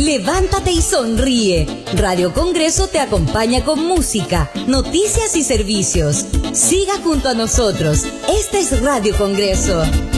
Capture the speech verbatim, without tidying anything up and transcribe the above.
Levántate y sonríe. Radio Congreso te acompaña con música, noticias y servicios. Siga junto a nosotros. Esta es Radio Congreso.